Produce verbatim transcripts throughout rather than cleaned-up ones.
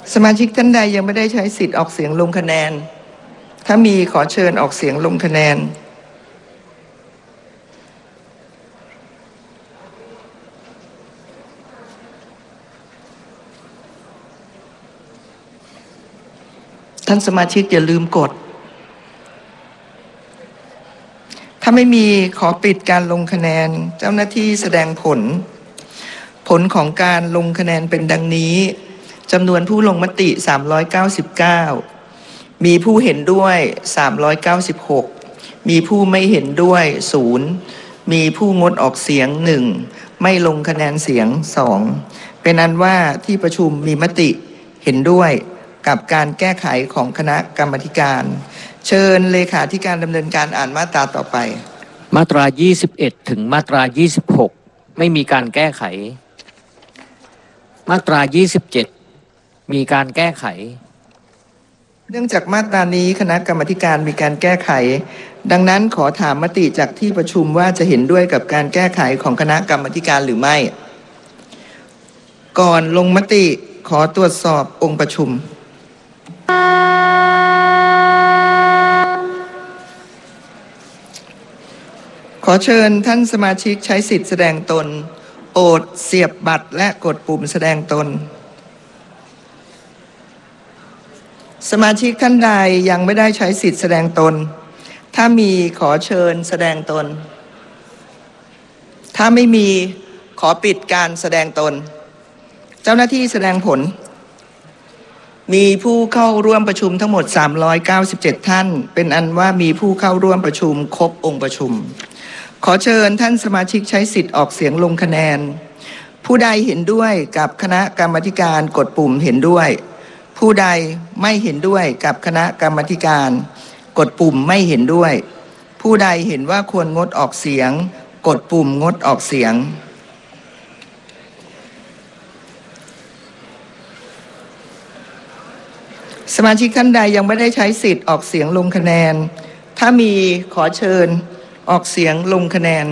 สมาชิกท่านใดยังไม่ได้ใช้สิทธิ์ออกเสียงลงคะแนนถ้ามีขอเชิญออกเสียงลงคะแนนท่านสมาชิกอย่าลืมกดถ้าไม่มีขอปิดการลงคะแนนเจ้าหน้าที่แสดงผลผลของการลงคะแนนเป็นดังนี้จำนวนผู้ลงมติสามร้อยเก้าสิบเก้ามีผู้เห็นด้วยสามร้อยเก้าสิบหกมีผู้ไม่เห็นด้วยศูนย์มีผู้งดออกเสียงหนึ่งไม่ลงคะแนนเสียงสองเป็นอันว่าที่ประชุมมีมติเห็นด้วยกับการแก้ไขของคณะกรรมาธิการเชิญเลขาธิการดำเนินการอ่านมาตราต่อไปมาตรายี่สิบเอ็ดถึงมาตรายี่สิบหกไม่มีการแก้ไขมาตรายี่สิบเจ็ดมีการแก้ไขเนื่องจากมาตรานี้คณะกรรมาธิการมีการแก้ไขดังนั้นขอถามมติจากที่ประชุมว่าจะเห็นด้วยกับการแก้ไขของคณะกรรมาธิการหรือไม่ก่อนลงมติขอตรวจสอบองค์ประชุมขอเชิญท่านสมาชิกใช้สิทธิแสดงตนโปรดเสียบบัตรและกดปุ่มแสดงตนสมาชิกท่านใดยังไม่ได้ใช้สิทธิแสดงตนถ้ามีขอเชิญแสดงตนถ้าไม่มีขอปิดการแสดงตนเจ้าหน้าที่แสดงผลมีผู้เข้าร่วมประชุมทั้งหมดสามร้อยเก้าสิบเจ็ดท่านเป็นอันว่ามีผู้เข้าร่วมประชุมครบองค์ประชุมขอเชิญท่านสมาชิกใช้สิทธิ์ออกเสียงลงคะแนนผู้ใดเห็นด้วยกับคณะกรรมาธิการกดปุ่มเห็นด้วยผู้ใดไม่เห็นด้วยกับคณะกรรมาธิการกดปุ่มไม่เห็นด้วยผู้ใดเห็นว่าควรงดออกเสียงกดปุ่มงดออกเสียงสมาชิกท่านใดยังไม่ได้ใช้สิทธิ์ออกเสียงลงคะแนนถ้ามีขอเชิญออกเสียงลงคะแนน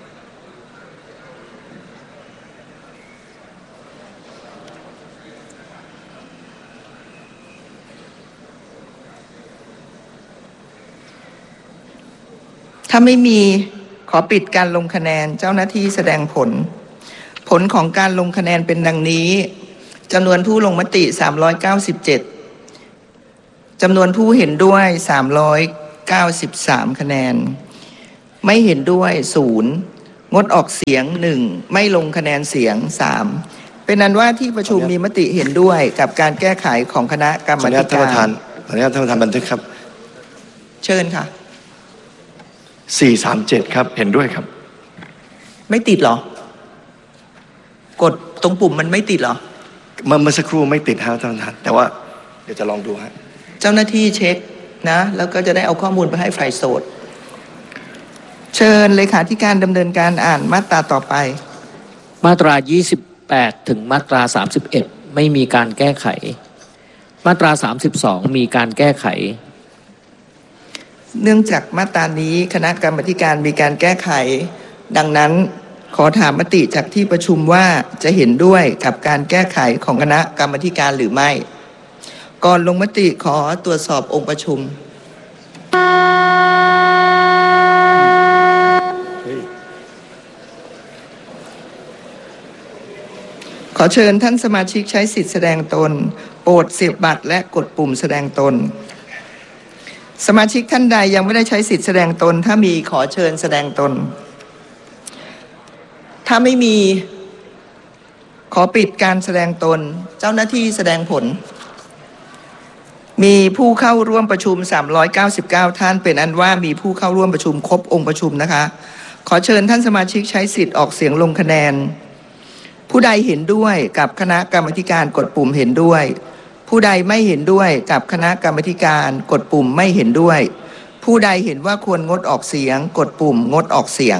ถ้าไม่มีขอปิดการลงคะแนนเจ้าหน้าที่แสดงผลผลของการลงคะแนนเป็นดังนี้จำนวนผู้ลงมติสามร้อยเก้าสิบเจ็ดจำนวนผู้เห็นด้วยสามร้อยเก้าสิบสามคะแนนไม่เห็นด้วยศูนย์งดออกเสียงหนึ่งไม่ลงคะแนนเสียงสามเป็นนั้นว่าที่ประชุมมีมติเห็นด้วยกับการแก้ไขของคณะกรรมาธิการขออนุญาตท่านประธานบันทึกครับเชิญค่ะสี่สามเจ็ดครับเห็นด้วยครับไม่ติดหรอกดตรงปุ่มมันไม่ติดหรอเมื่อเมื่อสักครู่ไม่ติดฮะท่านประธานแต่ว่าเดี๋ยวจะลองดูฮะเจ้าหน้าที่เช็คนะแล้วก็จะได้เอาข้อมูลไปให้ฝ่ายโสตเชิญเลขาธิการดำเนินการอ่านมาตราต่อไปมาตรายี่สิบแปดถึงมาตราสามสิบเอ็ดไม่มีการแก้ไขมาตราสามสิบสองมีการแก้ไขเนื่องจากมาตรานี้คณะกรรมาธิการมีการแก้ไขดังนั้นขอถามมติจากที่ประชุมว่าจะเห็นด้วยกับการแก้ไขของคณะกรรมาธิการหรือไม่ก่อนลงมติขอตรวจสอบองค์ประชุมขอเชิญท่านสมาชิกใช้สิทธิแสดงตนโปรดเสียบบัตรและกดปุ่มแสดงตนสมาชิกท่านใดยังไม่ได้ใช้สิทธิแสดงตนถ้ามีขอเชิญแสดงตนถ้าไม่มีขอปิดการแสดงตนเจ้าหน้าที่แสดงผลมีผู้เข้าร่วมประชุมสามร้อยเก้าสิบเก้าท่านเป็นอันว่ามีผู้เข้าร่วมประชุมครบองค์ประชุมนะคะขอเชิญท่านสมาชิกใช้สิทธิ์ออกเสียงลงคะแนนผู้ใดเห็นด้วยกับคณะกรรมาธิการกดปุ่มเห็นด้วยผู้ใดไม่เห็นด้วยกับคณะกรรมาธิการกดปุ่มไม่เห็นด้วยผู้ใดเห็นว่าควรงดออกเสียงกดปุ่มงดออกเสียง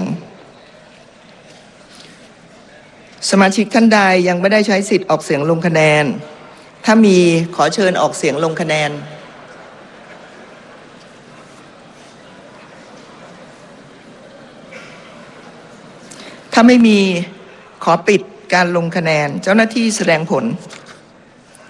สมาชิกท่านใดยังไม่ได้ใช้สิทธิ์ออกเสียงลงคะแนนถ้ามีขอเชิญออกเสียงลงคะแนนถ้าไม่มีขอปิดการลงคะแนนเจ้าหน้าที่แสดงผลผ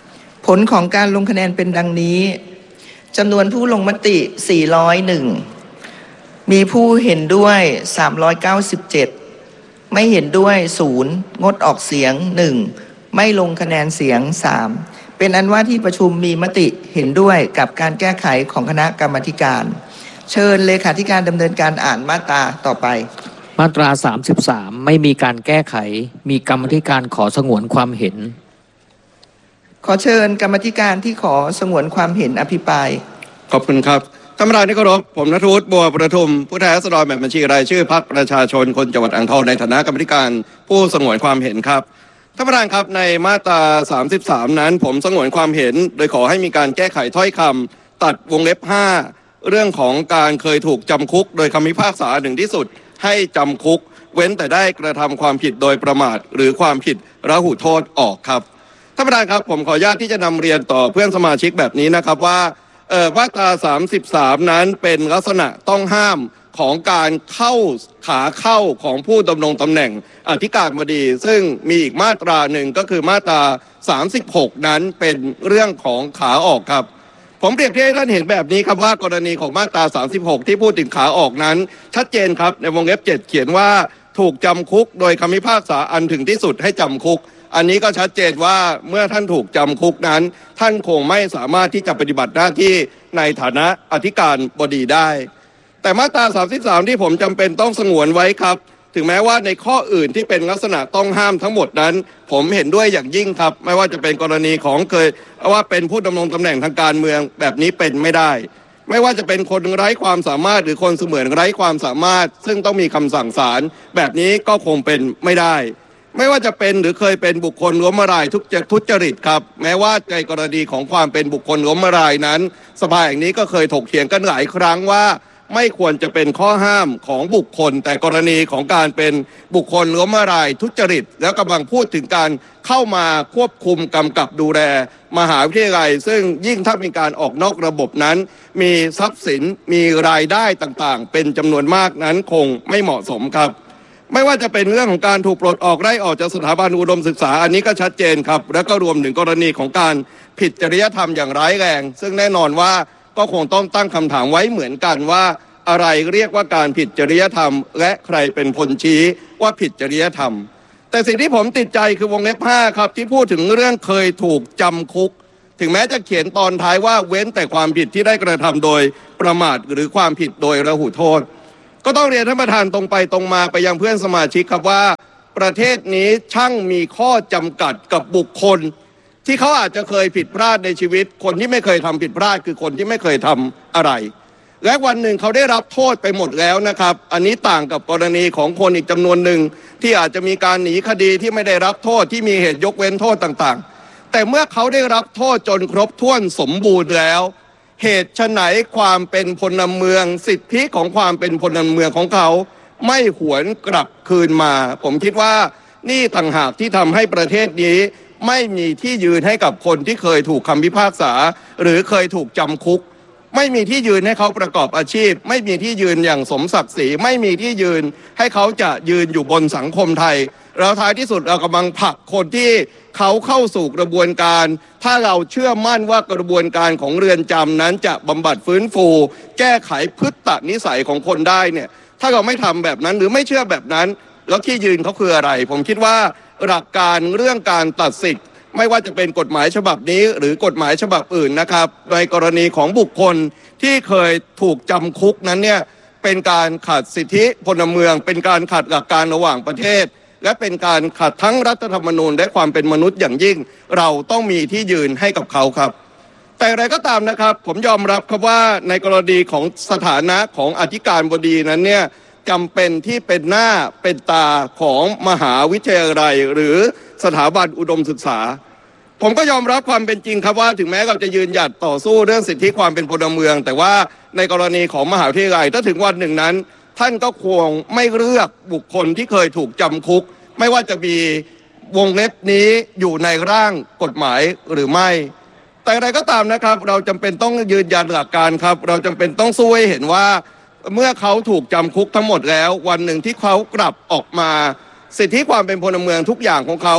ลของการลงคะแนนเป็นดังนี้จำนวนผู้ลงมติสี่ร้อยเอ็ดมีผู้เห็นด้วยสามร้อยเก้าสิบเจ็ดไม่เห็นด้วยศูนย์งดออกเสียงหนึ่งไม่ลงคะแนนเสียงสามเป็นอันว่าที่ประชุมมีมติเห็นด้วยกับการแก้ไขของคณะกรรมาธิการเชิญเลขาธิการดำเนินการอ่านมาตราต่อไปมาตราสามสิบสามไม่มีการแก้ไขมีกรรมาธิการขอสงวนความเห็นขอเชิญกรรมาธิการที่ขอสงวนความเห็นอภิปรายขอบคุณครับท่านประธานที่เคารพผมณัฐวุฒิบัวประทุมผู้แทนราษฎรแบบบัญชีรายชื่อพรรคประชาชนคนจังหวัดอ่างทองในฐานะกรรมาธิการผู้สงวนความเห็นครับท่านประธานครับในมาตราสามสิบสามนั้นผมสงวนความเห็นโดยขอให้มีการแก้ไขถ้อยคำตัดวงเล็บห้าเรื่องของการเคยถูกจำคุกโดยคำพิพากษาหนึ่งที่สุดให้จำคุกเว้นแต่ได้กระทำความผิดโดยประมาทหรือความผิดระหูโทษออกครับท่านประธานครับผมขออนุญาตที่จะนำเรียนต่อเพื่อนสมาชิกแบบนี้นะครับว่าเอ่อมาตราสามสิบสามนั้นเป็นลักษณะต้องห้ามของการเข้าขาเข้าของผู้ดำรงตำแหน่งอธิการบดีซึ่งมีอีกมาตราหนึ่งก็คือมาตราสามสิบหกนั้นเป็นเรื่องของขาออกครับผมเปรียบเทียบให้ท่านเห็นแบบนี้ครับว่ากรณีของมาตราสามสิบหกที่พูดถึงขาออกนั้นชัดเจนครับในวงเล็บเจ็ดเขียนว่าถูกจำคุกโดยคำพิพากษาอันถึงที่สุดให้จำคุกอันนี้ก็ชัดเจนว่าเมื่อท่านถูกจำคุกนั้นท่านคงไม่สามารถที่จะปฏิบัติหน้าที่ในฐานะอธิการบดีได้แต่มาตราสามสิบสามที่ผมจำเป็นต้องสงวนไว้ครับถึงแม้ว่าในข้ออื่นที่เป็นลักษณะต้องห้ามทั้งหมดนั้นผมเห็นด้วยอย่างยิ่งครับไม่ว่าจะเป็นกรณีของเคยว่าเป็นผู้ดำรงตำแหน่งทางการเมืองแบบนี้เป็นไม่ได้ไม่ว่าจะเป็นคนไร้ความสามารถหรือคนเสมือนไร้ความสามารถซึ่งต้องมีคำสั่งศาลแบบนี้ก็คงเป็นไม่ได้ไม่ว่าจะเป็นหรือเคยเป็นบุคคลล้มละลายทุกทุจริตครับแม้ว่าในกรณีของความเป็นบุคคลล้มละลายนั้นสภาแห่งนี้ก็เคยถกเถียงกันหลายครั้งว่าไม่ควรจะเป็นข้อห้ามของบุคคลแต่กรณีของการเป็นบุคคลล้มละลายทุจริตแล้วกำลังพูดถึงการเข้ามาควบคุมกำกับดูแลมหาวิทยาลัยซึ่งยิ่งถ้ามีการออกนอกระบบนั้นมีทรัพย์สินมีรายได้ต่างๆเป็นจำนวนมากนั้นคงไม่เหมาะสมครับไม่ว่าจะเป็นเรื่องของการถูกปลดออกไล่ออกจากสถาบันอุดมศึกษาอันนี้ก็ชัดเจนครับแล้วก็รวมถึงกรณีของการผิดจริยธรรมอย่างร้ายแรงซึ่งแน่นอนว่าก็คงต้องตั้งคำถามไว้เหมือนกันว่าอะไรเรียกว่าการผิดจริยธรรมและใครเป็นคนชี้ว่าผิดจริยธรรมแต่สิ่งที่ผมติดใจคือวงเล็บห้าครับที่พูดถึงเรื่องเคยถูกจำคุกถึงแม้จะเขียนตอนท้ายว่าเว้นแต่ความผิดที่ได้กระทำโดยประมาทหรือความผิดโดยระหูโทษก็ต้องเรียนท่านประธานตรงไปตรงมาไปยังเพื่อนสมาชิกครับว่าประเทศนี้ช่างมีข้อจำกัดกับบุคคลที่เขาอาจจะเคยผิดพลาดในชีวิตคนที่ไม่เคยทำผิดพลาดคือคนที่ไม่เคยทำอะไรและวันหนึ่งเขาได้รับโทษไปหมดแล้วนะครับอันนี้ต่างกับกรณีของคนอีกจำนวนหนึ่งที่อาจจะมีการหนีคดีที่ไม่ได้รับโทษที่มีเหตุยกเว้นโทษต่างๆแต่เมื่อเขาได้รับโทษจนครบถ้วนสมบูรณ์แล้วเหตุไฉนความเป็นพลเมืองสิทธิของความเป็นพลเมืองของเขาไม่หวนกลับคืนมาผมคิดว่านี่ต่างหากที่ทำให้ประเทศนี้ไม่มีที่ยืนให้กับคนที่เคยถูกคำพิพากษาหรือเคยถูกจำคุกไม่มีที่ยืนให้เขาประกอบอาชีพไม่มีที่ยืนอย่างสมศักดิ์ศรีไม่มีที่ยืนให้เขาจะยืนอยู่บนสังคมไทยแล้วท้ายที่สุดเรากำลังผลักคนที่เขาเข้าสู่กระบวนการถ้าเราเชื่อมั่นว่ากระบวนการของเรือนจำนั้นจะบำบัดฟื้นฟูแก้ไขพฤตินิสัยของคนได้เนี่ยถ้าเราไม่ทำแบบนั้นหรือไม่เชื่อแบบนั้นแล้วที่ยืนเขาคืออะไรผมคิดว่าหลักการเรื่องการตัดสิทธิ์ไม่ว่าจะเป็นกฎหมายฉบับนี้หรือกฎหมายฉบับอื่นนะครับในกรณีของบุคคลที่เคยถูกจำคุกนั้นเนี่ยเป็นการขัดสิทธิพลเมืองเป็นการขัดหลักการระหว่างประเทศและเป็นการขัดทั้งรัฐธรรมนูญและความเป็นมนุษย์อย่างยิ่งเราต้องมีที่ยืนให้กับเขาครับแต่อะไรก็ตามนะครับผมยอมรับครับว่าในกรณีของสถานะของอธิการบดีนั้นเนี่ยจำเป็นที่เป็นหน้าเป็นตาของมหาวิทยาลัยหรือสถาบันอุดมศึกษาผมก็ยอมรับความเป็นจริงครับว่าถึงแม้เราจะยืนหยัดต่อสู้เรื่องสิทธิความเป็นพลเมืองแต่ว่าในกรณีของมหาวิทยาลัยถ้าถึงวันหนึ่งนั้นท่านก็ควรไม่เลือกบุคคลที่เคยถูกจำคุกไม่ว่าจะมีวงเล็บนี้อยู่ในร่างกฎหมายหรือไม่แต่อะไรก็ตามนะครับเราจำเป็นต้องยืนยันหลักการครับเราจำเป็นต้องสู้ให้เห็นว่าเมื่อเขาถูกจำคุกทั้งหมดแล้ววันหนึ่งที่เขากลับออกมาสิทธิความเป็นพลเมืองทุกอย่างของเขา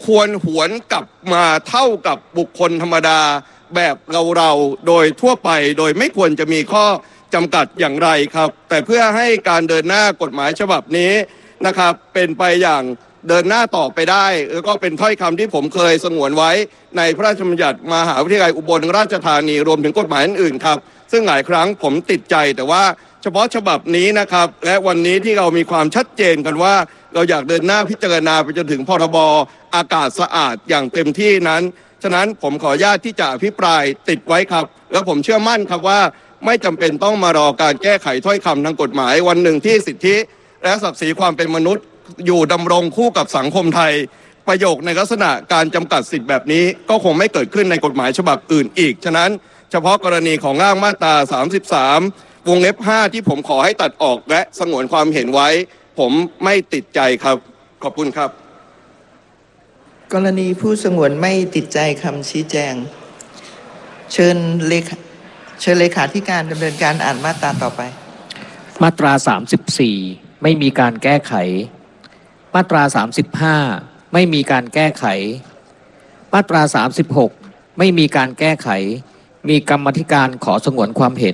ควรหวนกลับมาเท่ากับบุคคลธรรมดาแบบเราๆโดยทั่วไปโดยไม่ควรจะมีข้อจำกัดอย่างไรครับแต่เพื่อให้การเดินหน้ากฎหมายฉบับนี้นะครับเป็นไปอย่างเดินหน้าต่อไปได้แล้วก็เป็นถ้อยคำที่ผมเคยสงวนไว้ในพระราชบัญญัติมหาวิทยาลัยอุบลราชธานีรวมถึงกฎหมายอื่นๆครับซึ่งหลายครั้งผมติดใจแต่ว่าเฉพาะฉบับนี้นะครับและวันนี้ที่เรามีความชัดเจนกันว่าเราอยากเดินหน้าพิจารณาไปจนถึงพรบอากาศสะอาดอย่างเต็มที่นั้นฉะนั้นผมขออนุญาตที่จะอภิปรายติดไว้ครับและผมเชื่อมั่นครับว่าไม่จำเป็นต้องมารอการแก้ไขถ้อยคำทางกฎหมายวันหนึ่งที่สิทธิและศักดิ์ศรีความเป็นมนุษย์อยู่ดำรงคู่กับสังคมไทยประโยคในลักษณะการจำกัดสิทธิแบบนี้ก็คงไม่เกิดขึ้นในกฎหมายฉบับอื่นอีกฉะนั้นเฉพาะกรณีของร่างมาตราสามสิบสามวงเล็บห้าที่ผมขอให้ตัดออกและสงวนความเห็นไว้ผมไม่ติดใจครับขอบคุณครับกรณีผู้สงวนไม่ติดใจคำชี้แจงเชิญเลขาเชิญเลขาธิการดำเนินการอ่านมาตราต่อไปมาตราสามสิบสี่ไม่มีการแก้ไขมาตราสามสิบห้าไม่มีการแก้ไขมาตราสามสิบหกไม่มีการแก้ไขมีกรรมาธิการขอสงวนความเห็น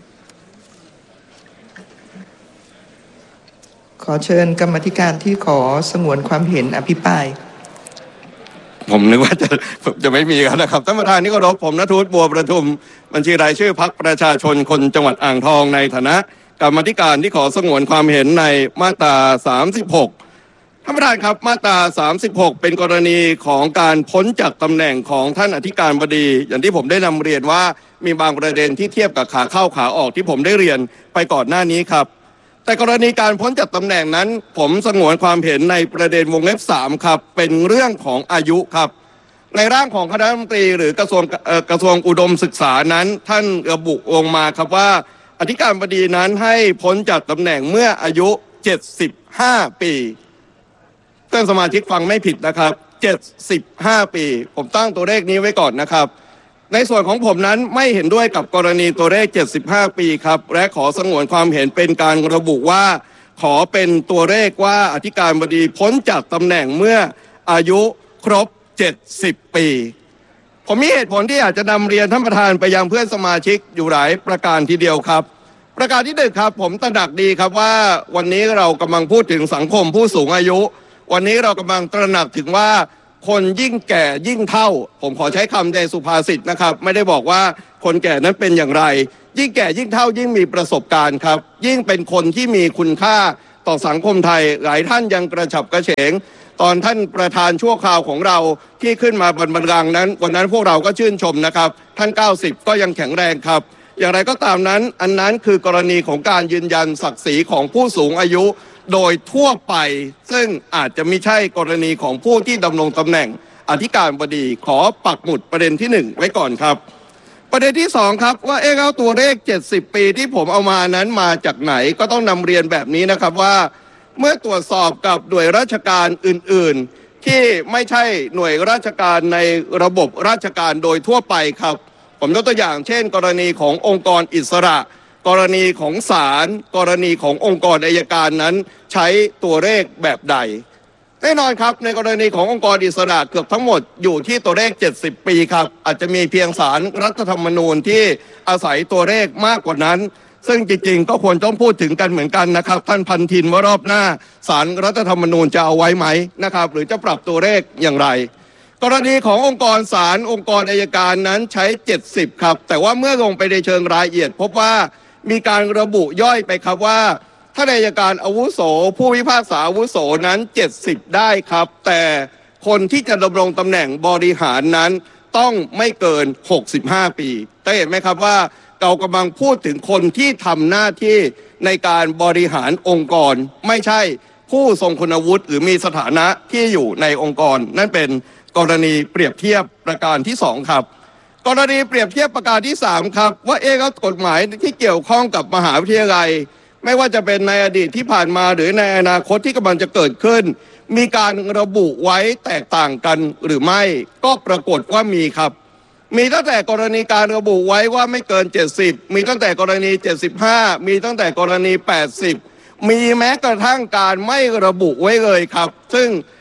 ขอเชิญกรรมาธิการที่ขอสงวนความเห็นอภิปรายผมนึกว่าจะจะไม่มีกันนะครับท่านประธานที่เคารพผมณทูตบัวประทุมบัญชีรายชื่อพรรคประชาชนคนจังหวัดอ่างทองในฐานะกรรมาธิการที่ขอสงวนความเห็นในมาตราสามสิบหกท่านประธานครับมาตราสามสิบหกเป็นกรณีของการพ้นจากตำแหน่งของท่านอธิการบดีอย่างที่ผมได้นำเรียนว่ามีบางประเด็นที่เทียบกับขาเข้าขาออกที่ผมได้เรียนไปก่อนหน้านี้ครับแต่กรณีการพ้นจากตำแหน่งนั้นผมสงวนความเห็นในประเด็นวงเล็บสามครับเป็นเรื่องของอายุครับในร่างของคณะรัฐมนตรีหรือกระทรวงกระทรวงอุดมศึกษานั้นท่านระบุลงมาครับว่าอธิการบดีนั้นให้พ้นจากตำแหน่งเมื่ออายุเจ็ดสิบห้าปีท่านสมาชิกฟังไม่ผิดนะครับเจ็ดสิบห้าปีผมตั้งตัวเลขนี้ไว้ก่อนนะครับในส่วนของผมนั้นไม่เห็นด้วยกับกรณีตัวเลขเจ็ดสิบห้าปีครับและขอสงวนความเห็นเป็นการระบุว่าขอเป็นตัวเลขว่าอธิการบดีพ้นจากตำแหน่งเมื่ออายุครบเจ็ดสิบปีผมมีเหตุผลที่อยากจะนำเรียนท่านประธานไปยังเพื่อนสมาชิกอยู่หลายประการทีเดียวครับประการที่หนึ่งครับผมตระหนักดีครับว่าวันนี้เรากำลังพูดถึงสังคมผู้สูงอายุวันนี้เรากำลังตระหนักถึงว่าคนยิ่งแก่ยิ่งเฒ่าผมขอใช้คำในสุภาษิตนะครับไม่ได้บอกว่าคนแก่นั้นเป็นอย่างไรยิ่งแก่ยิ่งเฒ่ายิ่งมีประสบการณ์ครับยิ่งเป็นคนที่มีคุณค่าต่อสังคมไทยหลายท่านยังกระฉับกระเฉงตอนท่านประธานชั่วคราวของเราที่ขึ้นมาบนบัลลังก์นั้นวันนั้นพวกเราก็ชื่นชมนะครับท่านเก้าสิบก็ยังแข็งแรงครับอย่างไรก็ตามนั้นอันนั้นคือกรณีของการยืนยันศักดิ์ศรีของผู้สูงอายุโดยทั่วไปซึ่งอาจจะไม่ใช่กรณีของผู้ที่ดำรงตำแหน่งอธิการบดีขอปักหมุดประเด็นที่หนึ่งไว้ก่อนครับประเด็นที่สองครับว่าเอ๊ะเอาตัวเลขเจ็ดสิบปีที่ผมเอามานั้นมาจากไหนก็ต้องนำเรียนแบบนี้นะครับว่าเมื่อตรวจสอบกับหน่วยราชการอื่นๆที่ไม่ใช่หน่วยราชการในระบบราชการโดยทั่วไปครับผมยกตัวอย่างเช่นกรณีขององค์กรอิสระกรณีของศาลกรณีขององค์กรอัยการนั้นใช้ตัวเลขแบบใดแน่นอนครับในกรณีขององค์กรอิสระเกือบทั้งหมดอยู่ที่ตัวเลขเจ็ดสิบปีครับอาจจะมีเพียงศาลรัฐธรรมนูญที่อาศัยตัวเลขมากกว่านั้นซึ่งจริงๆก็ควรต้องพูดถึงกันเหมือนกันนะครับท่านพันธินว่ารอบหน้าศาลรัฐธรรมนูญจะเอาไว้ไหมนะครับหรือจะปรับตัวเลขอย่างไรกรณีขององค์กรศาลองค์กรอัยการนั้นใช้เจ็ดสิบครับแต่ว่าเมื่อลงไปในเชิงรายละเอียดพบว่ามีการระบุย่อยไปครับว่าท่านอัยการอาวุโสผู้พิพากษาอาวุโสนั้นเจ็ดสิบได้ครับแต่คนที่จะดำรงตำแหน่งบริหารนั้นต้องไม่เกินหกสิบห้าปีได้เห็นไหมครับว่าเรากำลังพูดถึงคนที่ทำหน้าที่ในการบริหารองค์กรไม่ใช่ผู้ทรงคุณวุฒิหรือมีสถานะที่อยู่ในองค์กรนั่นเป็นกรณีเปรียบเทียบประการที่สองครับกรณีเปรียบเทียบประการที่สามครับว่าเอ๊ะกฎหมายที่เกี่ยวข้องกับมหาวิทยาลัยไม่ว่าจะเป็นในอดีตที่ผ่านมาหรือในอนาคตที่กำลังจะเกิดขึ้นมีการระบุไว้แตกต่างกันหรือไม่ก็ปรากฏว่ามีครับมีตั้งแต่กรณีการระบุไว้ว่าไม่เกินเจ็ดสิบมีตั้งแต่กรณีเจ็ดสิบห้ามีตั้งแต่กรณีแปดสิบมีแม้กระทั่งการไม่ระบุไว้เลยครับซึ่ง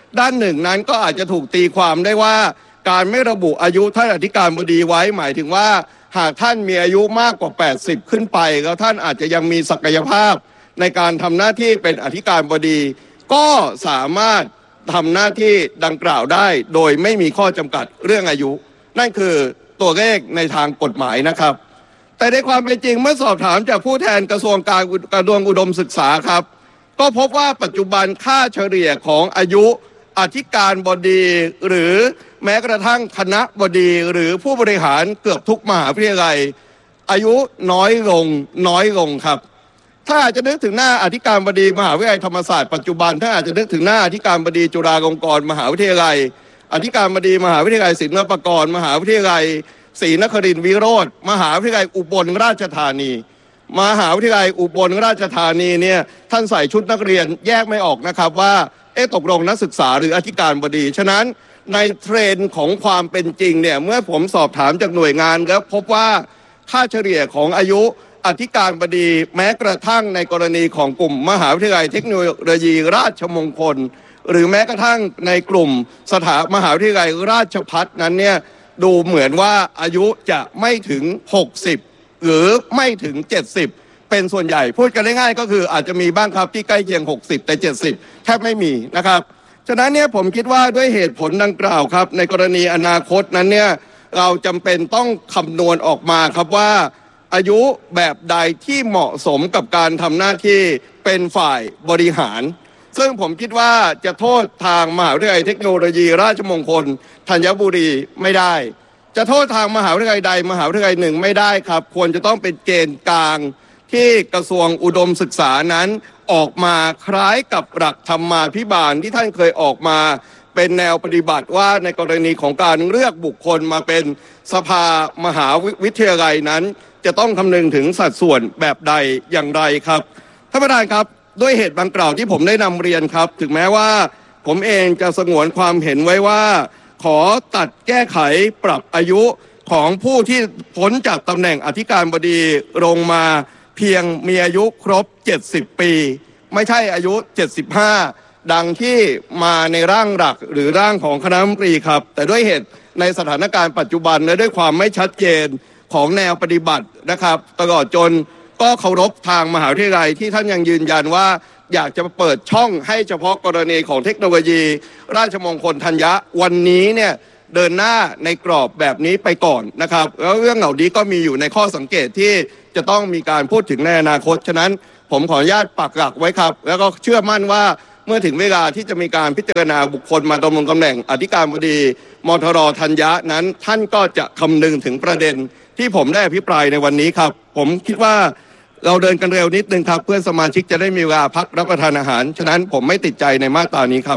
ด้านหนึ่งนั้นก็อาจจะถูกตีความได้ว่าการไม่ระบุอายุท่านอธิการบดีไว้หมายถึงว่าหากท่านมีอายุมากกว่าแปดสิบขึ้นไปแล้วท่านอาจจะยังมีศักยภาพในการทำหน้าที่เป็นอธิการบดีก็สามารถทำหน้าที่ดังกล่าวได้โดยไม่มีข้อจำกัดเรื่องอายุนั่นคือตัวเลขในทางกฎหมายนะครับแต่ในความเป็นจริงเมื่อสอบถามจากผู้แทนกระทรวงการกระทรวงอุดมศึกษาครับก็พบว่าปัจจุบันค่าเฉลี่ยของอายุอธิการบดีหรือแม้กระทั่งคณะบดีหรือผู้บริหารเกือบทุกมหาวิทยาลัยอายุน้อยลงน้อยลงครับถ้าอาจจะนึกถึงหน้าอธิการบดีมหาวิทยาลัยธรรมศาสตร์ปัจจุบันถ้าอาจจะนึกถึงหน้าอธิการบดีจุฬาลงกรณ์มหาวิทยาลัยอธิการบดีมหาวิทยาลัยศิลปากรมหาวิทยาลัยศรีนครินทรวิโรธมหาวิทยาลัยอุบลราชธานีมหาวิทยาลัยอุบลราชธานีเนี่ยท่านใส่ชุดนักเรียนแยกไม่ออกนะครับว่าเอ๊ะตกลงนักศึกษาหรืออธิการบดีฉะนั้นในเทรนด์ของความเป็นจริงเนี่ยเมื่อผมสอบถามจากหน่วยงานแล้วพบว่าค่าเฉลี่ยของอายุอธิการบดีแม้กระทั่งในกรณีของกลุ่มมหาวิทยาลัยเทคโนโลยีราชมงคลหรือแม้กระทั่งในกลุ่มสถามหาวิทยาลัยราชภัฏนั้นเนี่ยดูเหมือนว่าอายุจะไม่ถึงหกสิบหรือไม่ถึงเจ็ดสิบเป็นส่วนใหญ่พูดกันง่ายๆก็คืออาจจะมีบ้างครับที่ใกล้เคียงหกสิบแต่เจ็ดสิบแทบไม่มีนะครับฉะนั้นเนี่ยผมคิดว่าด้วยเหตุผลดังกล่าวครับในกรณีอนาคตนั้นเนี่ยเราจำเป็นต้องคำนวณออกมาครับว่าอายุแบบใดที่เหมาะสมกับการทำหน้าที่เป็นฝ่ายบริหารซึ่งผมคิดว่าจะโทษทางมหาวิทยาลัยเทคโนโลยีราชมงคลธัญบุรีไม่ได้จะโทษทางมหาวิทยาลัยใดมหาวิทยาลัยหนึ่งไม่ได้ครับควรจะต้องเป็นเกณฑ์กลางที่กระทรวงอุดมศึกษานั้นออกมาคล้ายกับหลักธรรมาภิบาลที่ท่านเคยออกมาเป็นแนวปฏิบัติว่าในกรณีของการเลือกบุคคลมาเป็นสภามหาวิทยาลัยนั้นจะต้องคำนึงถึงสัดส่วนแบบใดอย่างไรครับท่านประธานครับด้วยเหตุดังกล่าวที่ผมได้นำเรียนครับถึงแม้ว่าผมเองจะสงวนความเห็นไว้ว่าขอตัดแก้ไขปรับอายุของผู้ที่พ้นจากตำแหน่งอธิการบดีลงมาเพียงมีอายุครบเจ็ดสิบปีไม่ใช่อายุเจ็ดสิบห้าดังที่มาในร่างหลักหรือร่างของคณะรัฐมนตรีครับแต่ด้วยเหตุในสถานการณ์ปัจจุบันและด้วยความไม่ชัดเจนของแนวปฏิบัตินะครับตลอดจนก็เคารพทางมหาวิทยาลัยที่ท่านยังยืนยันว่าอยากจะเปิดช่องให้เฉพาะกรณีของเทคโนโลยีราชมงคลธัญญะวันนี้เนี่ยเดินหน้าในกรอบแบบนี้ไปก่อนนะครับแล้วเรื่องเหล่านี้ก็มีอยู่ในข้อสังเกตที่จะต้องมีการพูดถึงในอนาคตฉะนั้นผมขออนุญาตปักหลักไว้ครับแล้วก็เชื่อมั่นว่าเมื่อถึงเวลาที่จะมีการพิจารณาบุคคลมาดำรงตำแหน่งอธิการบดีมทรธัญญะนั้นท่านก็จะคำนึงถึงประเด็นที่ผมได้อภิปรายในวันนี้ครับผมคิดว่าเราเดินกันเร็วนิดนึงครับเพื่อนสมาชิกจะได้มีเวลาพักรับประทานอาหารฉะนั้นผมไม่ติดใจในมาตรานี้ครับ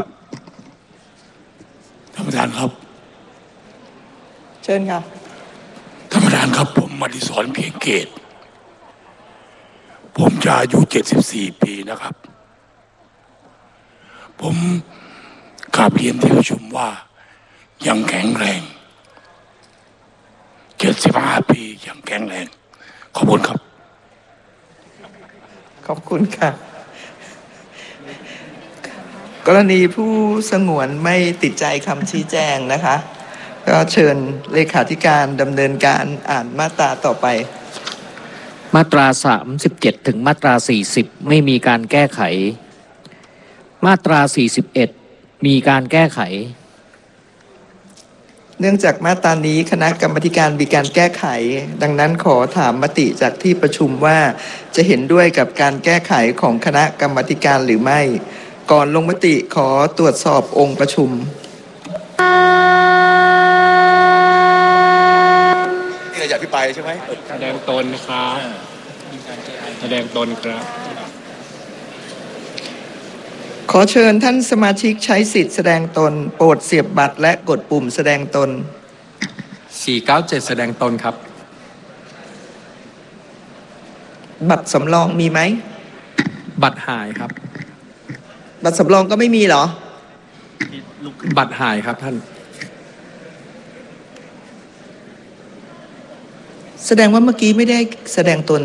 ท่านประธานครับเชิญค่ะท่านประธานครับผมมดิศรเพียงเกตผมจะอายุเจ็ดสิบสี่ปีนะครับผมกราบเรียนที่ประชุมว่ายังแข็งแรงเจ็ดสิบห้าปียังแข็งแรงขอบคุณครับขอบคุณค่ะกรณีผู้สงวนไม่ติดใจคำชี้แจงนะคะก็เชิญเลขาธิการดำเนินการอ่านมาตราต่อไปมาตราสามสิบเจ็ดถึงมาตราสี่สิบไม่มีการแก้ไขมาตราสี่สิบเอ็ดมีการแก้ไขเนื่องจากมาตรานี้คณะกรรมการมีการแก้ไขดังนั้นขอถามมติจากที่ประชุมว่าจะเห็นด้วยกับการแก้ไขของคณะกรรมการหรือไม่ก่อนลงมติขอตรวจสอบองค์ประชุมนี่เราอยากพิปรายใช่ไหมแสดงตนครับแสดงตนครับขอเชิญท่านสมาชิกใช้สิทธิ์แสดงตนโปรดเสียบบัตรและกดปุ่มแสดงตนสี่เก้าเจ็ดแสดงตนครับบัตรสำรองมีไหมบัตรหายครับบัตรสำรองก็ไม่มีเหรอบัตรหายครับท่านแสดงว่าเมื่อกี้ไม่ได้แสดงตน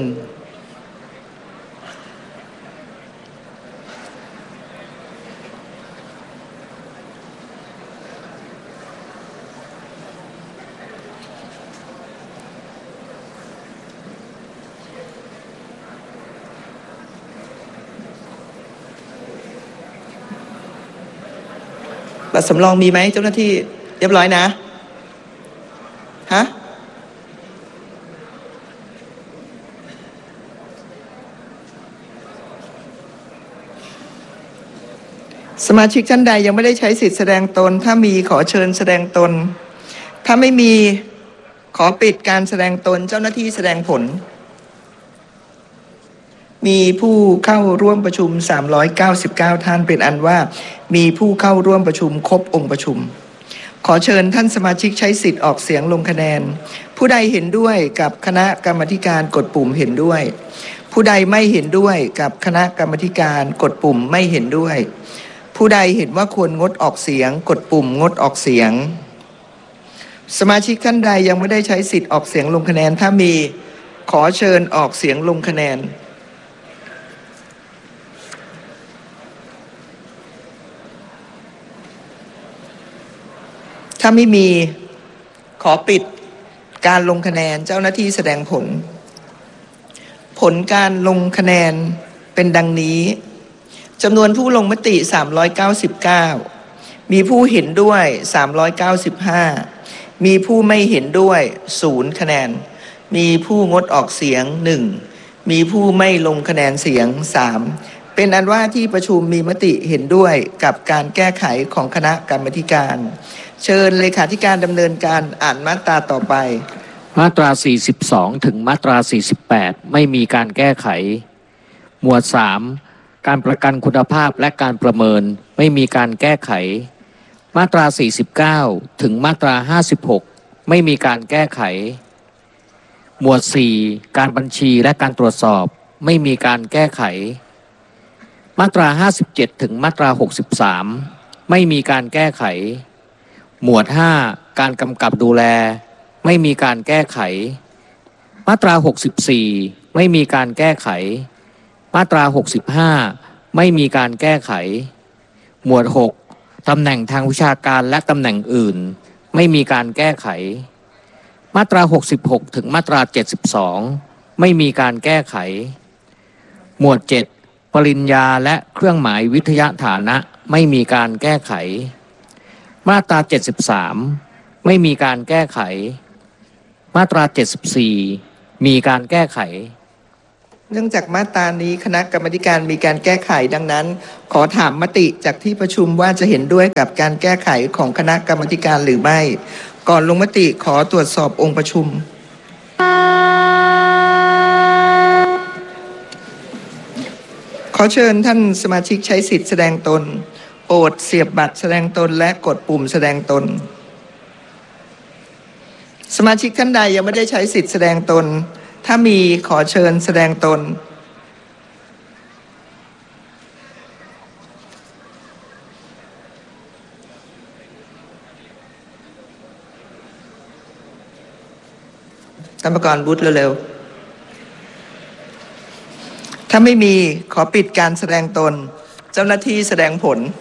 บัตรสำรองมีไหมเจ้าหน้าที่เรียบร้อยนะฮะสมาชิกท่านใดยังไม่ได้ใช้สิทธิแสดงตนถ้ามีขอเชิญแสดงตนถ้าไม่มีขอปิดการแสดงตนเจ้าหน้าที่แสดงผลมีผู้เข้าร่วมประชุมสามร้อยเก้าสิบเก้าท่านเป็นอันว่ามีผู้เข้าร่วมประชุมครบองค์ประชุมขอเชิญท่านสมาชิกใช้สิทธิ์ออกเสียงลงคะแนนผู้ใดเห็นด้วยกับคณะกรรมาธิการกดปุ่มเห็นด้วยผู้ใดไม่เห็นด้วยกับคณะกรรมาธิการกดปุ่มไม่เห็นด้วยผู้ใดเห็นว่าควรงดออกเสียงกดปุ่มงดออกเสียงสมาชิกท่านใดยังไม่ได้ใช้สิทธิ์ออกเสียงลงคะแนนถ้ามีขอเชิญออกเสียงลงคะแนนถ้าไม่มีขอปิดการลงคะแนนเจ้าหน้าที่แสดงผลผลการลงคะแนนเป็นดังนี้จำนวนผู้ลงมติสามร้อยเก้าสิบเก้ามีผู้เห็นด้วยสามร้อยเก้าสิบห้ามีผู้ไม่เห็นด้วยศูนย์คะแนนมีผู้งดออกเสียงหนึ่งมีผู้ไม่ลงคะแนนเสียงสามเป็นอันว่าที่ประชุมมีมติเห็นด้วยกับการแก้ไขของคณะกรรมาธิการเชิญเลขาธิการดำเนินการอ่านมาตราต่อไปมาตราสี่สิบสองถึงมาตราสี่สิบแปดไม่มีการแก้ไขหมวดสามการประกันคุณภาพและการประเมินไม่มีการแก้ไขมาตราสี่สิบเก้าถึงมาตราห้าสิบหกไม่มีการแก้ไขหมวดสี่การบัญชีและการตรวจสอบไม่มีการแก้ไขมาตราห้าสิบเจ็ดถึงมาตราหกสิบสามไม่มีการแก้ไขหมวดห้าการกำกับดูแลไม่มีการแก้ไขมาตราหกสิบสี่ไม่มีการแก้ไขมาตราหกสิบห้าไม่มีการแก้ไขหมวดหกตำแหน่งทางวิชาการและตำแหน่งอื่นไม่มีการแก้ไขมาตราหกสิบหกถึงมาตราเจ็ดสิบสองไม่มีการแก้ไขหมวดเจ็ดปริญญาและเครื่องหมายวิทยาฐานะไม่มีการแก้ไขมาตราเจ็ดสิบสามไม่มีการแก้ไขมาตราเจ็ดสิบสี่มีการแก้ไขเนื่องจากมาตรานี้คณะกรรมาธิการมีการแก้ไขดังนั้นขอถามมติจากที่ประชุมว่าจะเห็นด้วยกับการแก้ไขของคณะกรรมาธิการหรือไม่ก่อนลงมติขอตรวจสอบองค์ประชุมขอเชิญท่านสมาชิกใช้สิทธิ์แสดงตนโปรดเสียบบัตรแสดงตนและกดปุ่มแสดงตนสมาชิกท่านใดยังไม่ได้ใช้สิทธิ์แสดงตนถ้ามีขอเชิญแสดงตนกรรมการบูธเร็วๆถ้าไม่มีขอปิดการแสดงตนเจ้าหน้าที่แสดงผล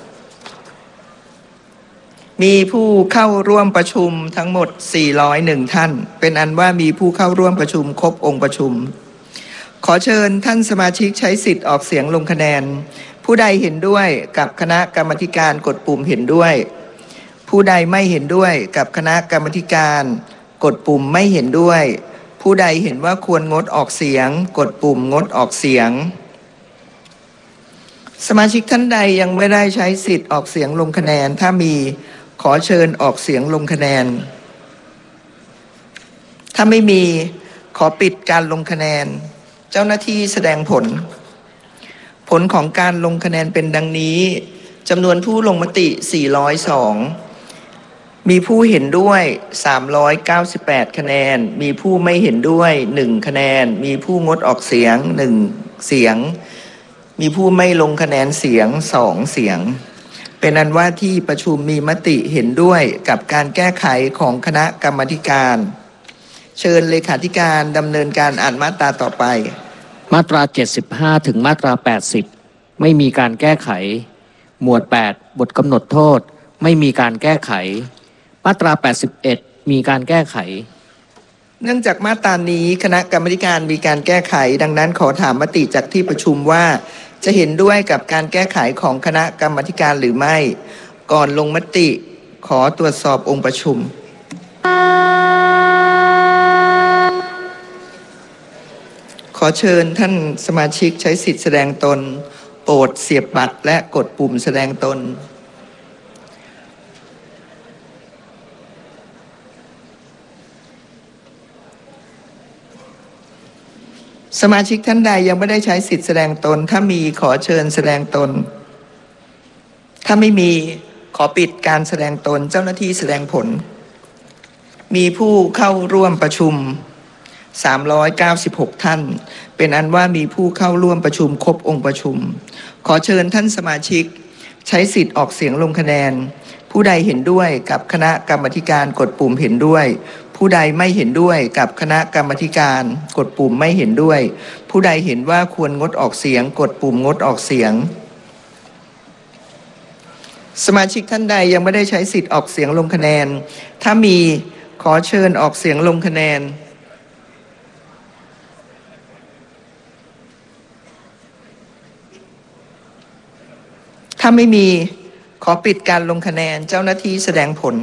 มีผู้เข้าร่วมประชุมทั้งหมดสี่ร้อยเอ็ดท่านเป็นอันว่ามีผู้เข้าร่วมประชุมครบองค์ประชุมขอเชิญท่านสมาชิกใช้สิทธิ์ออกเสียงลงคะแนนผู้ใดเห็นด้วยกับคณะกรรมาธิการกดปุ่มเห็นด้วยผู้ใดไม่เห็นด้วยกับคณะกรรมาธิการกดปุ่มไม่เห็นด้วยผู้ใดเห็นว่าควรงดออกเสียงกดปุ่มงดออกเสียงสมาชิกท่านใดยังไม่ได้ใช้สิทธิ์ออกเสียงลงคะแนนถ้ามีขอเชิญออกเสียงลงคะแนนถ้าไม่มีขอปิดการลงคะแนนเจ้าหน้าที่แสดงผลผลของการลงคะแนนเป็นดังนี้จำนวนผู้ลงมติสี่ร้อยสองมีผู้เห็นด้วยสามร้อยเก้าสิบแปดคะแนนมีผู้ไม่เห็นด้วยหนึ่งคะแนนมีผู้งดออกเสียงหนึ่งเสียงมีผู้ไม่ลงคะแนนเสียงสองเสียงเป็นอันว่าที่ประชุมมีมติเห็นด้วยกับการแก้ไขของคณะกรรมาธิการเชิญเลขาธิการดำเนินการอ่านมาตราต่อไปมาตราเจ็ดสิบห้าถึงมาตราแปดสิบไม่มีการแก้ไขหมวดแปดบทกำหนดโทษไม่มีการแก้ไขมาตราแปดสิบเอ็ดมีการแก้ไขเนื่องจากมาตรานี้คณะกรรมาธิการมีการแก้ไขดังนั้นขอถามมติจากที่ประชุมว่าจะเห็นด้วยกับการแก้ไขของคณะกรรมาธิการหรือไม่ก่อนลงมติขอตรวจสอบองค์ประชุมขอเชิญท่านสมาชิกใช้สิทธิแสดงตนโปรดเสียบบัตรและกดปุ่มแสดงตนสมาชิกท่านใดยังไม่ได้ใช้สิทธิแสดงตนถ้ามีขอเชิญแสดงตนถ้าไม่มีขอปิดการแสดงตนเจ้าหน้าที่แสดงผลมีผู้เข้าร่วมประชุมสามร้อยเก้าสิบหกท่านเป็นอันว่ามีผู้เข้าร่วมประชุมครบองค์ประชุมขอเชิญท่านสมาชิกใช้สิทธิ์ออกเสียงลงคะแนนผู้ใดเห็นด้วยกับคณะกรรมาธิการกดปุ่มเห็นด้วยผู้ใดไม่เห็นด้วยกับคณะกรรมาธิการกดปุ่มไม่เห็นด้วยผู้ใดเห็นว่าควรงดออกเสียงกดปุ่มงดออกเสียงสมาชิกท่านใดยังไม่ได้ใช้สิทธิ์ออกเสียงลงคะแนนถ้ามีขอเชิญออกเสียงลงคะแนนถ้าไม่มีขอปิดการลงคะแนนเจ้าหน้าที่แสดงผล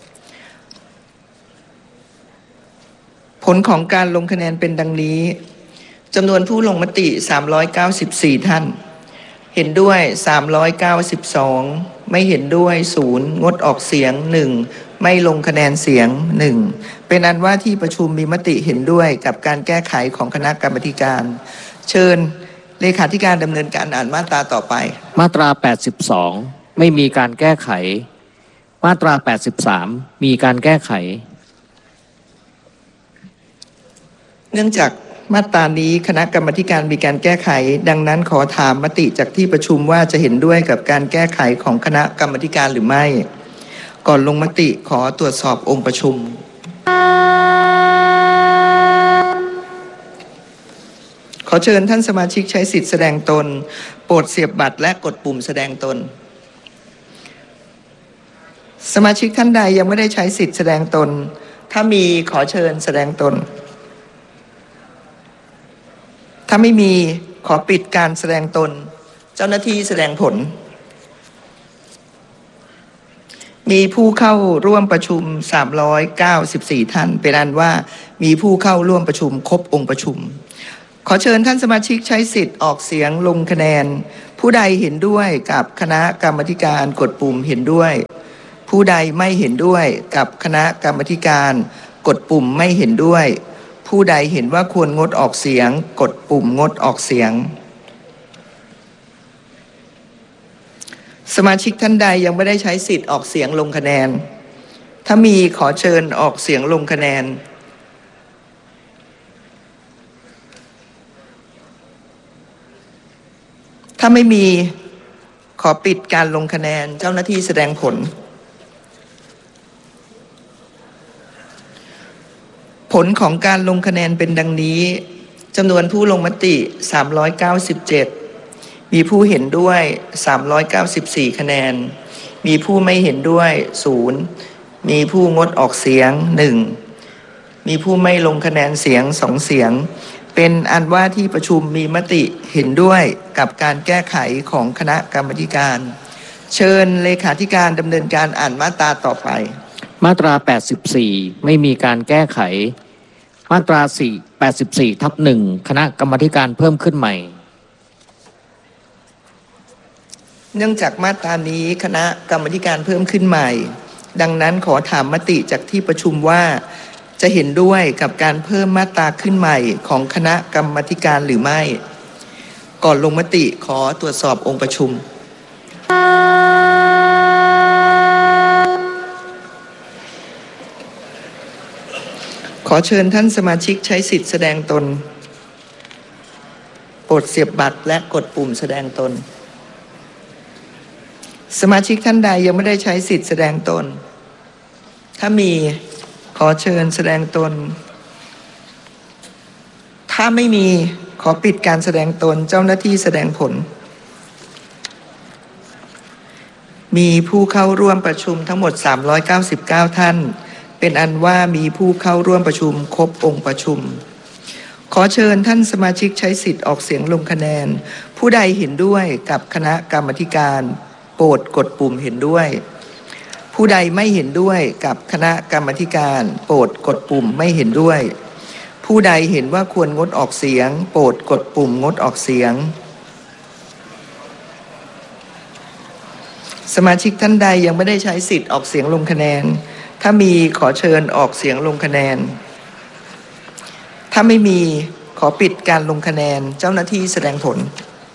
ผลของการลงคะแนนเป็นดังนี้จำนวนผู้ลงมติสามร้อยเก้าสิบสี่ท่านเห็นด้วยสามร้อยเก้าสิบสองไม่เห็นด้วยศูนย์งดออกเสียงหนึ่งไม่ลงคะแนนเสียงหนึ่งเป็นอันว่าที่ประชุมมีมติเห็นด้วยกับการแก้ไขของคณะกรรมาธิการเชิญเลขาธิการดำเนินการอ่านมาตราต่อไปมาตราแปดสิบสองไม่มีการแก้ไขมาตราแปดสิบสามมีการแก้ไขเนื่องจากมาตรานี้คณะกรรมาธิการมีการแก้ไขดังนั้นขอถามมติจากที่ประชุมว่าจะเห็นด้วยกับการแก้ไขของคณะกรรมาธิการหรือไม่ก่อนลงมติขอตรวจสอบองค์ประชุมขอเชิญท่านสมาชิกใช้สิทธิแสดงตนโปรดเสียบบัตรและกดปุ่มแสดงตนสมาชิกท่านใดยังไม่ได้ใช้สิทธิแสดงตนถ้ามีขอเชิญแสดงตนถ้าไม่มีขอปิดการแสดงตนเจ้าหน้าที่แสดงผลมีผู้เข้าร่วมประชุมสามร้อยเก้าสิบสี่ท่านเป็นอันว่ามีผู้เข้าร่วมประชุมครบองค์ประชุมขอเชิญท่านสมาชิกใช้สิทธิ์ออกเสียงลงคะแนนผู้ใดเห็นด้วยกับคณะกรรมาธิการกดปุ่มเห็นด้วยผู้ใดไม่เห็นด้วยกับคณะกรรมาธิการกดปุ่มไม่เห็นด้วยผู้ใดเห็นว่าควรงดออกเสียงกดปุ่มงดออกเสียงสมาชิกท่านใดยังไม่ได้ใช้สิทธิ์ออกเสียงลงคะแนนถ้ามีขอเชิญออกเสียงลงคะแนนถ้าไม่มีขอปิดการลงคะแนนเจ้าหน้าที่แสดงผลผลของการลงคะแนนเป็นดังนี้จำนวนผู้ลงมติสามร้อยเก้าสิบเจ็ดมีผู้เห็นด้วยสามร้อยเก้าสิบสี่คะแนนมีผู้ไม่เห็นด้วยศูนย์มีผู้งดออกเสียงหนึ่งมีผู้ไม่ลงคะแนนเสียงสองเสียงเป็นอันว่าที่ประชุมมีมติเห็นด้วยกับการแก้ไขของคณะกรรมาธิการเชิญเลขาธิการดำเนินการอ่านมาตราต่อไปมาตราแปดสิบสี่ไม่มีการแก้ไขมาตราแปดสิบสี่ทับหนึ่งคณะกรรมาธิการเพิ่มขึ้นใหม่เนื่องจากมาตรานี้คณะกรรมาธิการเพิ่มขึ้นใหม่ดังนั้นขอถามมติจากที่ประชุมว่าจะเห็นด้วยกับการเพิ่มมาตราขึ้นใหม่ของคณะกรรมาธิการหรือไม่ก่อนลงมติขอตรวจสอบองค์ประชุมขอเชิญท่านสมาชิกใช้สิทธิแสดงตนโปรดเสียบบัตรและกดปุ่มแสดงตนสมาชิกท่านใดยังไม่ได้ใช้สิทธิแสดงตนถ้ามีขอเชิญแสดงตนถ้าไม่มีขอปิดการแสดงตนเจ้าหน้าที่แสดงผลมีผู้เข้าร่วมประชุมทั้งหมดสามร้อยเก้าสิบเก้าท่านเป็นอันว่ามีผู้เข้าร่วมประชุมครบองค์ประชุมขอเชิญท่านสมาชิกใช้สิทธิ์ออกเสียงลงคะแนนผู้ใดเห็นด้วยกับคณะกรรมาธิการโปรดกดปุ่มเห็นด้วยผู้ใดไม่เห็นด้วยกับคณะกรรมาธิการโปรดกดปุ่มไม่เห็นด้วยผู้ใดเห็นว่าควรงดออกเสียงโปรดกดปุ่มงดออกเสียงสมาชิกท่านใดยังไม่ได้ใช้สิทธิ์ออกเสียงลงคะแนนถ้ามีขอเชิญออกเสียงลงคะแนนถ้าไม่มีขอปิดการลงคะแนนเจ้าหน้าที่แสดงผล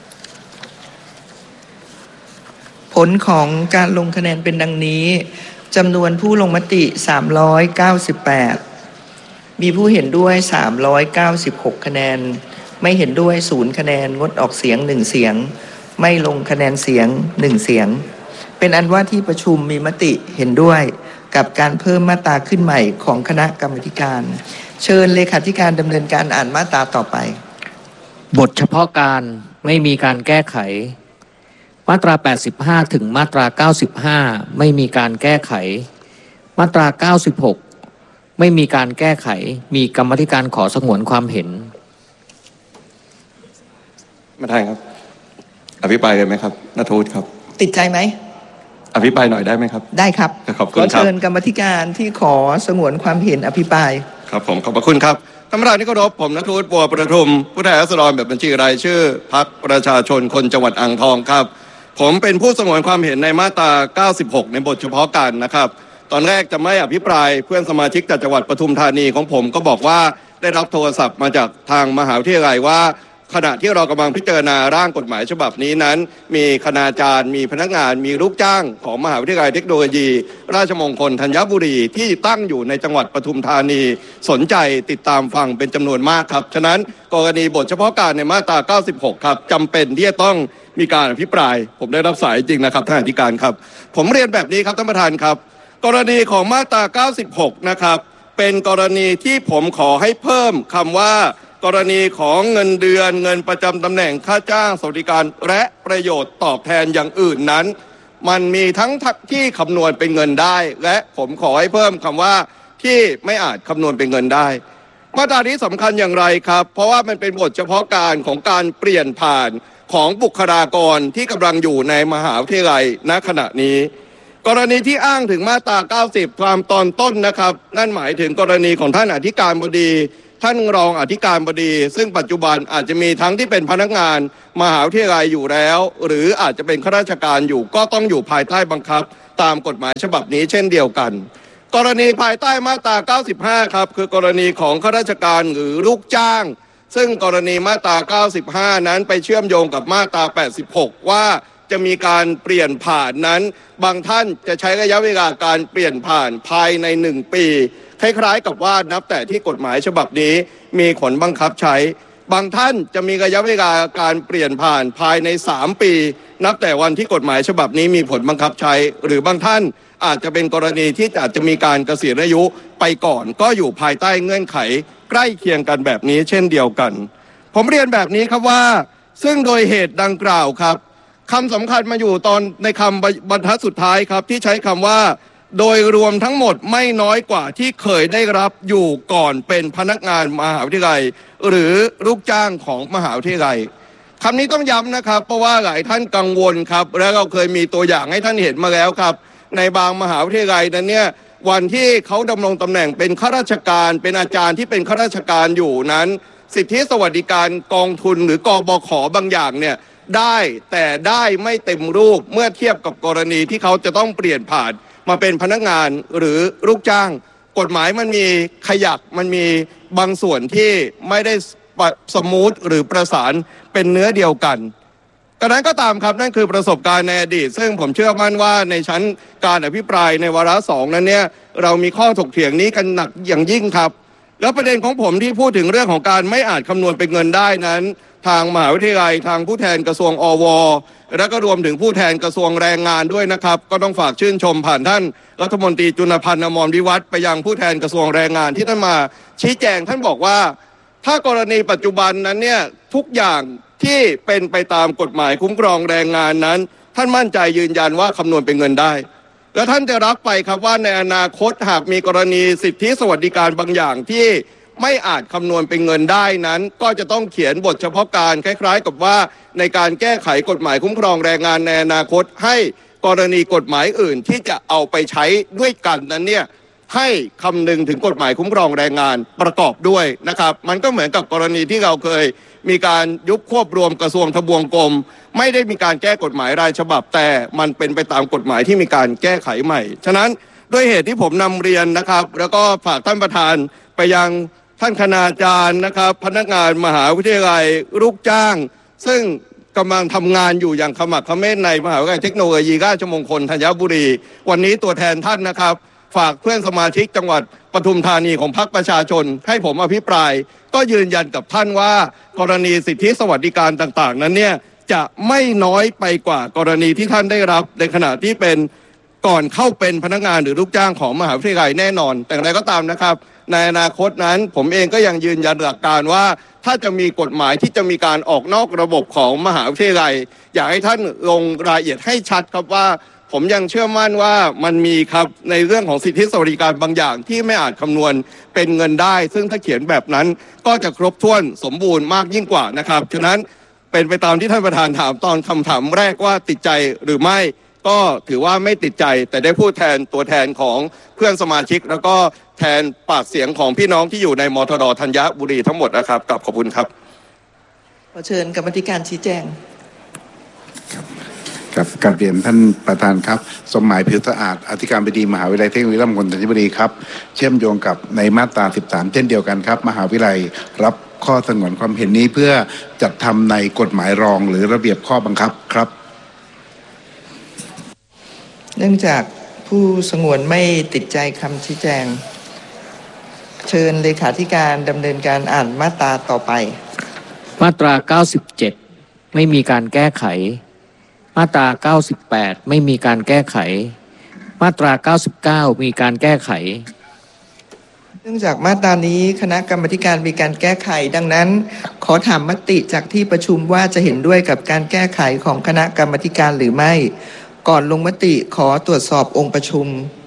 ผลของการลงคะแนนเป็นดังนี้จำนวนผู้ลงมติสามร้อยเก้าสิบแปดมีผู้เห็นด้วยสามร้อยเก้าสิบหกคะแนนไม่เห็นด้วยศูนย์คะแนนงดออกเสียงหนึ่งเสียงไม่ลงคะแนนเสียงหนึ่งเสียงเป็นอันว่าที่ประชุมมีมติเห็นด้วยกับการเพิ่มมาตราขึ้นใหม่ของคณะกรรมาธิการเชิญเลขาธิการดำเนินการอ่านมาตราต่อไปบทเฉพาะการไม่มีการแก้ไขมาตราแปดสิบห้าถึงมาตราเก้าสิบห้าไม่มีการแก้ไขมาตราเก้าสิบหกไม่มีการแก้ไขมีกรรมาธิการขอสงวนความเห็นท่านประธานครับอภิปรายเลยไหมครับณทูตครับติดใจไหมอภิปรายหน่อยได้ไหมครับได้ครับขอบคุณครับขอเชิญกรรมาธิการที่ขอสงวนความเห็นอภิปรายครับผมขอบพระคุณครับท่านประธานที่เคารพผมณทูตบัวประทุมผู้แทนราษฎรแบบบัญชีรายชื่อพรรคประชาชนคนจังหวัดอ่างทองครับผมเป็นผู้สงวนความเห็นในมาตราเก้าสิบหกในบทเฉพาะการนะครับตอนแรกจะไม่อภิปรายเพื่อนสมาชิกจากจังหวัดปทุมธานีของผมก็บอกว่าได้รับโทรศัพท์มาจากทางมหาวิทยาลัยว่าขณะที่เรากำลังพิจารณาร่างกฎหมายฉบับนี้นั้นมีคณาจารย์มีพนักงานมีลูกจ้างของมหาวิทยาลัยเทคโนโลยีราชมงคลธัญบุรีที่ตั้งอยู่ในจังหวัดปทุมธานีสนใจติดตามฟังเป็นจำนวนมากครับฉะนั้นกรณีบทเฉพาะการในมาตราเก้าสิบหกครับจำเป็นที่จะต้องมีการอภิปรายผมได้รับสายจริงนะครับท่านอธิการครับผมเรียนแบบนี้ครับท่านประธานครับกรณีของมาตราเก้าสิบหกนะครับเป็นกรณีที่ผมขอให้เพิ่มคำว่ากรณีของเงินเดือนเงินประจำตำแหน่งค่าจ้างสวัสดิการและประโยชน์ตอบแทนอย่างอื่นนั้นมันมีทั้งที่คำนวณเป็นเงินได้และผมขอให้เพิ่มคำว่าที่ไม่อาจคำนวณเป็นเงินได้มาตรานี้สำคัญอย่างไรครับเพราะว่ามันเป็นบทเฉพาะการของการเปลี่ยนผ่านของบุคลากรที่กำลังอยู่ในมหาวิทยาลัยณขณะนี้กรณีที่อ้างถึงมาตราเก้าสิบความตอนต้นนะครับนั่นหมายถึงกรณีของท่านอธิการบดีท่านรองอธิการบดีซึ่งปัจจุบันอาจจะมีทั้งที่เป็นพนักงานมหาวิทยาลัยอยู่แล้วหรืออาจจะเป็นข้าราชการอยู่ก็ต้องอยู่ภายใต้บังคับตามกฎหมายฉบับนี้เช่นเดียวกันกรณีภายใต้มาตราเก้าสิบห้าครับคือกรณีของข้าราชการหรือลูกจ้างซึ่งกรณีมาตราเก้าสิบห้านั้นไปเชื่อมโยงกับมาตราแปดสิบหกว่าจะมีการเปลี่ยนผ่านนั้นบางท่านจะใช้ระยะเวลาการเปลี่ยนผ่านภายในหนึ่งปีคล้ายๆกับว่านับแต่ที่กฎหมายฉบับนี้มีผลบังคับใช้บางท่านจะมีระยะเวลาการเปลี่ยนผ่านภายในสามปีนับแต่วันที่กฎหมายฉบับนี้มีผลบังคับใช้หรือบางท่านอาจจะเป็นกรณีที่อาจจะมีการเกษียณอายุไปก่อนก็อยู่ภายใต้เงื่อนไขใกล้เคียงกันแบบนี้เช่นเดียวกันผมเรียนแบบนี้ครับว่าซึ่งโดยเหตุดังกล่าวครับคำสำคัญมาอยู่ตอนในคำบรรทัดสุดท้ายครับที่ใช้คำว่าโดยรวมทั้งหมดไม่น้อยกว่าที่เคยได้รับอยู่ก่อนเป็นพนักงานมหาวิทยาลัยหรือลูกจ้างของมหาวิทยาลัยคำนี้ต้องย้ำนะครับเพราะว่าหลายท่านกังวลครับและเราเคยมีตัวอย่างให้ท่านเห็นมาแล้วครับในบางมหาวิทยาลัยนั้นเนี่ยวันที่เขาดำรงตำแหน่งเป็นข้าราชการเป็นอาจารย์ที่เป็นข้าราชการอยู่นั้นสิทธิสวัสดิการกองทุนหรือกบข.บางอย่างเนี่ยได้แต่ได้ไม่เต็มรูปเมื่อเทียบกับกรณีที่เขาจะต้องเปลี่ยนผ่านมาเป็นพนักงานหรือลูกจ้างกฎหมายมันมีขยักมันมีบางส่วนที่ไม่ได้สมูทหรือประสานเป็นเนื้อเดียวกันกระนั้นก็ตามครับนั่นคือประสบการณ์ในอดีตซึ่งผมเชื่อมั่นว่าในชั้นการอภิปรายในวาระสองนั้นเนี่ยเรามีข้อถกเถียงนี้กันหนักอย่างยิ่งครับแล้วประเด็นของผมที่พูดถึงเรื่องของการไม่อาจคำนวณเป็นเงินได้นั้นทางมหาวิทยาลัยทางผู้แทนกระทรวงอวและก็รวมถึงผู้แทนกระทรวงแรงงานด้วยนะครับก็ต้องฝากชื่นชมผ่านท่านรัฐมนตรีจุลพันธ์อมรวิวัฒน์ไปยังผู้แทนกระทรวงแรงงานที่ท่านมาชี้แจงท่านบอกว่าถ้ากรณีปัจจุบันนั้นเนี่ยทุกอย่างที่เป็นไปตามกฎหมายคุ้มครองแรงงานนั้นท่านมั่นใจยืนยันว่าคำนวณเป็นเงินได้และท่านจะรับไปครับว่าในอนาคตหากมีกรณีสิทธิสวัสดิการบางอย่างที่ไม่อาจคำนวณเป็นเงินได้นั้นก็จะต้องเขียนบทเฉพาะการคล้ายๆกับว่าในการแก้ไขกฎหมายคุ้มครองแรงงานในอนาคตให้กรณีกฎหมายอื่นที่จะเอาไปใช้ด้วยกันนั้นเนี่ยให้คำนึงถึงกฎหมายคุ้มครองแรงงานประกอบด้วยนะครับมันก็เหมือนกับกรณีที่เราเคยมีการยุบควบรวมกระทรวงทบวงกรมไม่ได้มีการแก้กฎหมายรายฉบับแต่มันเป็นไปตามกฎหมายที่มีการแก้ไขใหม่ฉะนั้นด้วยเหตุที่ผมนำเรียนนะครับแล้วก็ฝากท่านประธานไปยังท่านคณาจารย์นะครับพนักงานมหาวิทยาลัยลูกจ้างซึ่งกำลังทำงานอยู่อย่างขมักเขม้นในมหาวิทยาลัยเทคโนโลยีราชมงคลธัญบุรีวันนี้ตัวแทนท่านนะครับฝากเพื่อนสมาชิกจังหวัดปทุมธานีของพรรคประชาชนให้ผมอภิปรายก็ยืนยันกับท่านว่ากรณีสิทธิสวัสดิการต่างๆนั้นเนี่ยจะไม่น้อยไปกว่ากรณีที่ท่านได้รับในขณะที่เป็นก่อนเข้าเป็นพนักงานหรือลูกจ้างของมหาวิทยาลัยแน่นอนแต่อย่างไรก็ตามนะครับในอนาคตนั้นผมเองก็ยังยืนยันหลักการว่าถ้าจะมีกฎหมายที่จะมีการออกนอกระบบของมหาวิทยาลัยอยากให้ท่านลงรายละเอียดให้ชัดครับว่าผมยังเชื่อมั่นว่ามันมีครับในเรื่องของสิทธิสวัสดิการบางอย่างที่ไม่อาจคำนวณเป็นเงินได้ซึ่งถ้าเขียนแบบนั้นก็จะครบถ้วนสมบูรณ์มากยิ่งกว่านะครับฉะนั้นเป็นไปตามที่ท่านประธานถามตอนคำถามแรกว่าติดใจหรือไม่ก็ถือว่าไม่ติดใจแต่ได้พูดแทนตัวแทนของเพื่อนสมาชิกแล้วก็แทนปากเสียงของพี่น้องที่อยู่ในมทดธัญบุรีทั้งหมดนะครับกับขอบคุณครับขอเชิญกรรมธิการชี้แจงครับกราบเรียนท่านประธานครับสมหมายผิวสะอาดอธิการบดีมหาวิทยาลัยเทคโนโลยีราชมงคลธัญบุรีครับเชื่อมโยงกับในมาตราสิบสามเช่นเดียวกันครับมหาวิทยาลัยรับข้อสงวนความเห็นนี้เพื่อจัดทำในกฎหมายรองหรือระเบียบข้อบังคับครับเนื่องจากผู้สงวนไม่ติดใจคำชี้แจงเชิญเลขาธิการดำเนินการอ่านมาตราต่อไปมาตราเก้าสิบเจ็ดไม่มีการแก้ไขมาตราเก้าสิบแปดไม่มีการแก้ไขมาตราเก้าสิบเก้ามีการแก้ไขเนื่องจากมาตรานี้คณะกรรมาการมีการแก้ไขดังนั้นขอถามมติจากที่ประชุมว่าจะเห็นด้วยกับการแก้ไขของคณะกรรมาการหรือไม่ก่อนลงมติขอตรวจสอบองค์ประชุม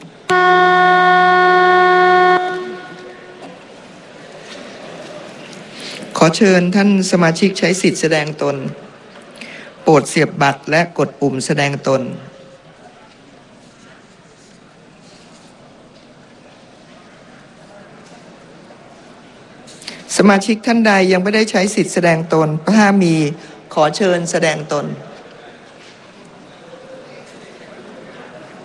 ขอเชิญท่านสมาชิกใช้สิทธิแสดงตนโปรดเสียบบัตรและกดปุ่มแสดงตนสมาชิกท่านใดยังไม่ได้ใช้สิทธิแสดงตนถ้ามีขอเชิญแสดงตน